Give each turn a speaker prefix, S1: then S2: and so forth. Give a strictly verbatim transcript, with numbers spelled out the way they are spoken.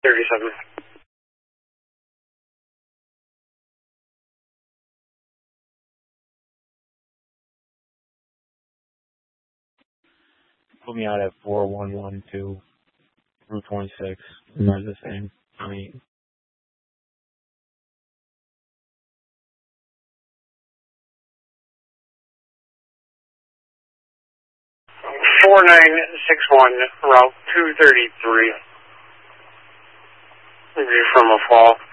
S1: thirty-seven.
S2: Put me out at four one one two, Route twenty-six. Remember the same. I mean,
S1: four nine six one, Route two thirty-three. Maybe from a fall.